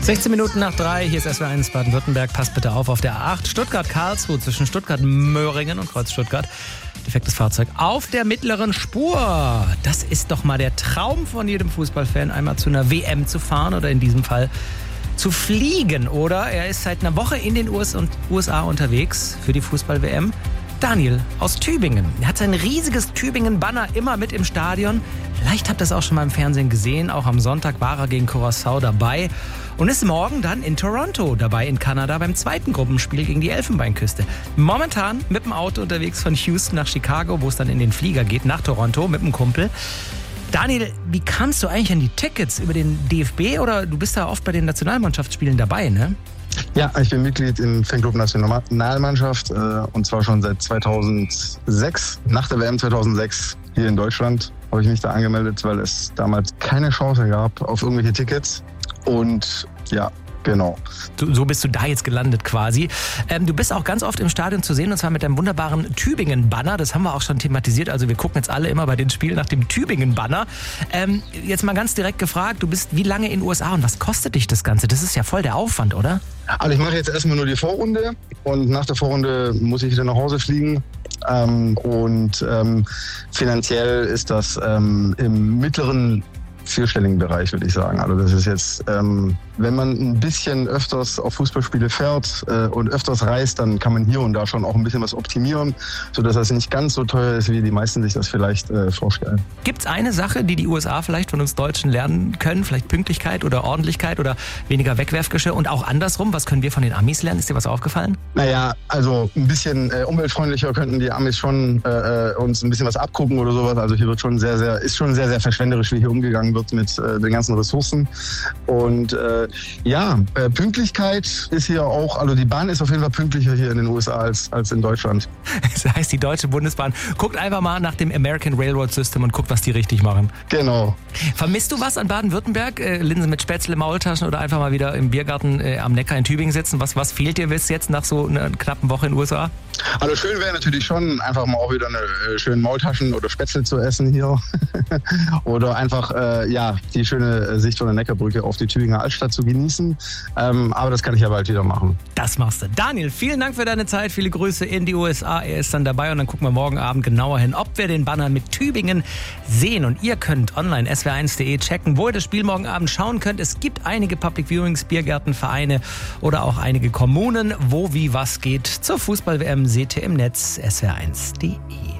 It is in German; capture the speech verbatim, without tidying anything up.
sechzehn Minuten nach drei, hier ist S W R eins Baden-Württemberg. Passt bitte auf auf der A acht Stuttgart-Karlsruhe zwischen Stuttgart-Möhringen und Kreuz-Stuttgart. Defektes Fahrzeug auf der mittleren Spur. Das ist doch mal der Traum von jedem Fußballfan, einmal zu einer W M zu fahren oder in diesem Fall zu fliegen, oder? Er ist seit einer Woche in den U S A unterwegs für die Fußball-W M. Daniel aus Tübingen. Er hat sein riesiges Tübingen-Banner immer mit im Stadion. Vielleicht habt ihr das auch schon mal im Fernsehen gesehen. Auch am Sonntag war er gegen Curaçao dabei. Und ist morgen dann in Toronto dabei, in Kanada, beim zweiten Gruppenspiel gegen die Elfenbeinküste. Momentan mit dem Auto unterwegs von Houston nach Chicago, wo es dann in den Flieger geht, nach Toronto mit einem Kumpel. Daniel, wie kamst du eigentlich an die Tickets? Über den D F B oder du bist da oft bei den Nationalmannschaftsspielen dabei, ne? Ja, ich bin Mitglied im Fanclub Nationalmannschaft äh, und zwar schon seit zweitausendsechs. Nach der W M zweitausendsechs hier in Deutschland habe ich mich da angemeldet, weil es damals keine Chance gab auf irgendwelche Tickets. Und ja, genau. So, so bist du da jetzt gelandet quasi. Ähm, du bist auch ganz oft im Stadion zu sehen und zwar mit deinem wunderbaren Tübingen-Banner. Das haben wir auch schon thematisiert. Also wir gucken jetzt alle immer bei den Spielen nach dem Tübingen-Banner. Ähm, jetzt mal ganz direkt gefragt, du bist wie lange in den U S A und was kostet dich das Ganze? Das ist ja voll der Aufwand, oder? Also ich mache jetzt erstmal nur die Vorrunde und nach der Vorrunde muss ich wieder nach Hause fliegen. Ähm, und ähm, finanziell ist das ähm, im mittleren vierstelligen Bereich, würde ich sagen. Also das ist jetzt, ähm, wenn man ein bisschen öfters auf Fußballspiele fährt äh, und öfters reist, dann kann man hier und da schon auch ein bisschen was optimieren, sodass das nicht ganz so teuer ist, wie die meisten sich das vielleicht äh, vorstellen. Gibt es eine Sache, die die U S A vielleicht von uns Deutschen lernen können? Vielleicht Pünktlichkeit oder Ordentlichkeit oder weniger Wegwerfgeschirr? Und auch andersrum, was können wir von den Amis lernen? Ist dir was aufgefallen? Naja, also ein bisschen äh, umweltfreundlicher könnten die Amis schon äh, uns ein bisschen was abgucken oder sowas. Also hier wird schon sehr, sehr, ist schon sehr, sehr verschwenderisch, wie hier umgegangen wird mit äh, den ganzen Ressourcen. Und äh, ja, äh, Pünktlichkeit ist hier auch, also die Bahn ist auf jeden Fall pünktlicher hier in den U S A als, als in Deutschland. Das heißt, die Deutsche Bundesbahn guckt einfach mal nach dem American Railroad System und guckt, was die richtig machen. Genau. Vermisst du was an Baden-Württemberg? Äh, Linsen mit Spätzle, Maultaschen oder einfach mal wieder im Biergarten äh, am Neckar in Tübingen sitzen? Was, was fehlt dir bis jetzt nach so einer knappen Woche in den U S A? Also schön wäre natürlich schon, einfach mal auch wieder eine äh, schöne Maultaschen oder Spätzle zu essen hier. Oder einfach, äh, ja, die schöne Sicht von der Neckarbrücke auf die Tübinger Altstadt zu genießen. Ähm, aber das kann ich ja bald wieder machen. Das machst du. Daniel, vielen Dank für deine Zeit. Viele Grüße in die U S A. Er ist dann dabei und dann gucken wir morgen Abend genauer hin, ob wir den Banner mit Tübingen sehen. Und ihr könnt online s w r eins punkt d e checken, wo ihr das Spiel morgen Abend schauen könnt. Es gibt einige Public Viewings, Biergärten, Vereine oder auch einige Kommunen, wo wie was geht. Zur Fußball-W M seht ihr im Netz s w r eins punkt d e.